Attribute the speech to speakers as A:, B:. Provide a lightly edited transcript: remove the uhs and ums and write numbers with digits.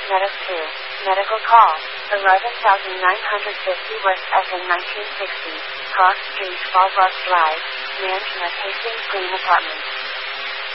A: Meadows 2. Medical call. 11,950 West FM 1960. Cross Street, Fallbrook Drive. Mansion at Hastings Green Apartments.